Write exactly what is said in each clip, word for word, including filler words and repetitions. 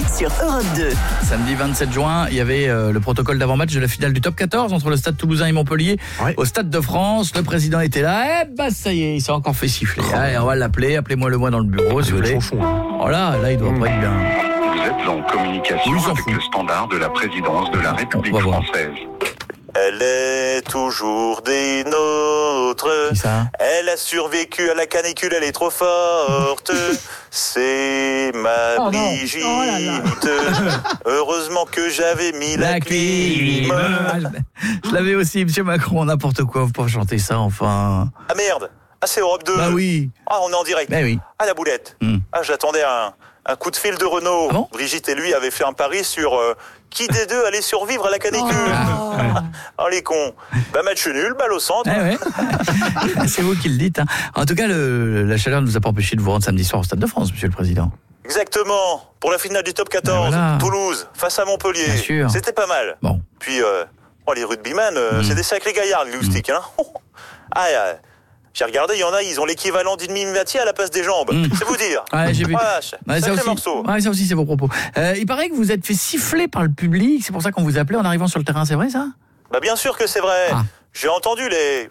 sur Europe deux. Samedi vingt-sept juin, il y avait euh, le protocole d'avant-match de la finale du top quatorze entre le Stade Toulousain et Montpellier. Ouais. Au Stade de France, le président était là. Eh bah ça y est, il s'est encore fait siffler. Oh. Allez, on va l'appeler, appelez-moi le moi dans le bureau, si vous voulez. Voilà, là il doit mmh. pas être bien. Vous êtes en communication oui, avec le standard de la présidence de la République française. Elle est toujours des nôtres. Elle a survécu à la canicule, elle est trop forte. C'est ma oh Brigitte. Oh là là. Heureusement que j'avais mis la, la clim. clim. Je l'avais aussi, Monsieur Macron, n'importe quoi, vous pouvez chanter ça, enfin. Ah merde. Ah, c'est Europe deux. Bah oui. Ah, on est en direct. Bah oui. Ah, la boulette. Mm. Ah, j'attendais un, un coup de fil de Renault. Ah bon? Brigitte et lui avaient fait un pari sur euh, qui des deux allait survivre à la canicule. Oh, oh les cons. Bah, match nul, balle au centre. Eh ouais. C'est vous qui le dites. Hein. En tout cas, le, la chaleur ne vous a pas empêché de vous rendre samedi soir au Stade de France, Monsieur le Président. Exactement. Pour la finale du top quatorze, ben voilà. Toulouse, face à Montpellier. Bien sûr. C'était pas mal. Bon. Puis, euh, oh, les rugbyman, euh, mm. c'est des sacrés gaillards, les loustiques. Mm. Hein. Ah, euh, j'ai regardé, il y en a, ils ont l'équivalent d'une mini-matière à la place des jambes. Mmh. C'est vous dire. Ouais, j'ai vu. Ouais, ouais, ça aussi, morceau. Ouais, ça aussi, c'est vos propos. Euh, il paraît que vous êtes fait siffler par le public. C'est pour ça qu'on vous appelait en arrivant sur le terrain. C'est vrai, ça? Bah, bien sûr que c'est vrai. Ah. J'ai entendu les...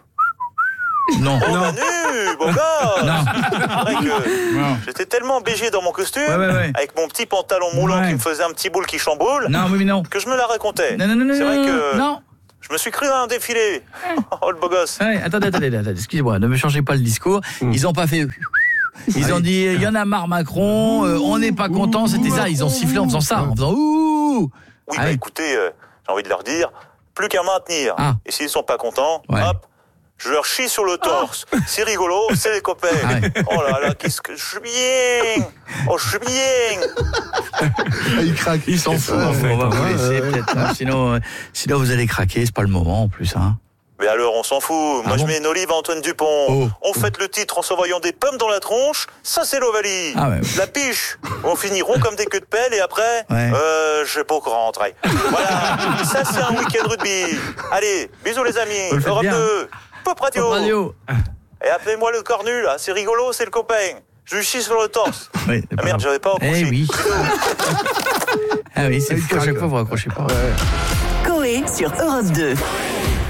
Non. Oh, non. Manu, beau gosse. Non. Que non. J'étais tellement bégé dans mon costume, ouais, ouais, ouais. avec mon petit pantalon moulant ouais. qui me faisait un petit boule qui chamboule, non, mais non. que je me la racontais. Non, non, non, c'est non, vrai que... non. Je me suis cru à un défilé. Oh, le beau gosse. Ouais, attendez, attendez, attendez, excusez-moi, ne me changez pas le discours. Mm. Ils ont pas fait... Ils ont dit, il y en a marre Macron, euh, on n'est pas content, c'était ça. Ils ont sifflé en faisant ça, en faisant ouh. Oui, bah ouais. écoutez, euh, j'ai envie de leur dire, plus qu'à maintenir. Ah. Et s'ils sont pas contents, ouais. hop, je leur chie sur le torse. Oh. C'est rigolo, c'est les copains. Ah ouais. Oh là là, qu'est-ce que je suis bien. Oh, je suis bien. Ils craquent, ils s'en foutent. On va vous laisser ouais, peut-être. Hein. Sinon, euh, sinon, vous allez craquer, c'est pas le moment en plus. Hein. Mais alors, on s'en fout. Ah Moi, bon je mets une olive à Antoine Dupont. Oh. On fête le titre en s'envoyant des pommes dans la tronche. Ça, c'est l'Ovalie. Ah ouais. La piche. On finiront comme des queues de pelle et après, ouais. euh, je vais pas rentrer. Voilà. Ça, c'est un week-end rugby. Allez, bisous les amis. Europe deux. Pop Radio. Pop Radio. Et appelez-moi le cornu, là. C'est rigolo, c'est le copain. Je lui chie sur le torse. Oui, ah merde, j'avais pas accroché. Eh oui. Ah oui, c'est fou, à chaque fois vous raccrochez pas. Coé sur Europe deux.